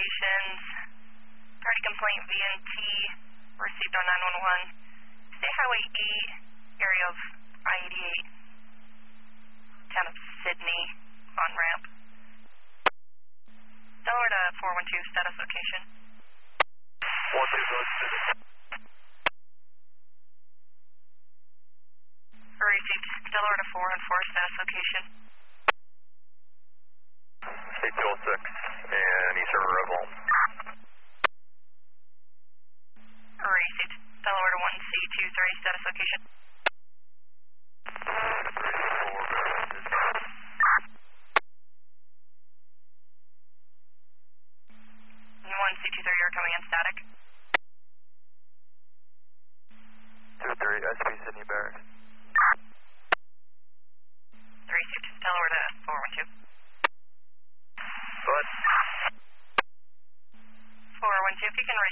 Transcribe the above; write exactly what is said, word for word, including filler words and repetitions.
locations. Party complaint V N T received on nine one one. State Highway eight, area of I eighty-eight, town of Sydney, on ramp. Delaware to four one two, status location. one two, go to Sydney. Received. Delaware to four one four, status location. State two oh six and East River Road home. Received. Delaware to one C two thirty, status location. one C two thirty, you're coming in static. two three, S P Sydney Barracks. Received. Delaware to four one two. Good. four one two, if you can